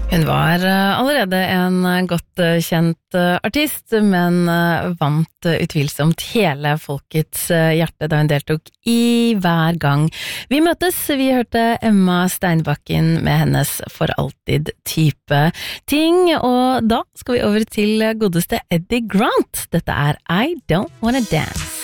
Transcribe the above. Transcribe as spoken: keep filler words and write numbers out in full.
Hun var allerede en godt kjent artist, men vant utvilsomt hele folkets hjerte da hun deltok i Hver gang vi møtes. Vi hørte Emma Steinbakken med hennes For alltid type ting, og da skal vi over til godeste Eddie Grant. Dette er I Don't Wanna Dance.